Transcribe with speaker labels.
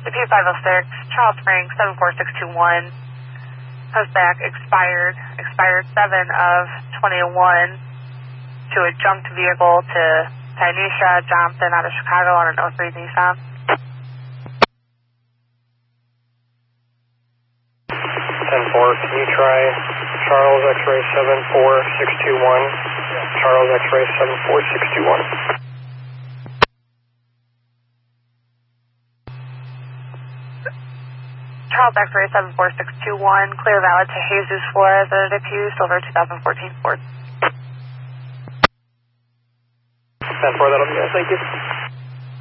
Speaker 1: The P506, Charles Frank, 74621, comes back expired 7 of 21 to a junked vehicle to Tynesha Johnson out of Chicago on an 03 Nissan.
Speaker 2: 10-4, can you try Charles X-ray 74621, Charles X-ray 74621.
Speaker 1: Charles X-ray 74621, clear valid to Jesus Flores at a DePue, silver 2014 Ford.
Speaker 2: 10-4, that'll be it, thank you.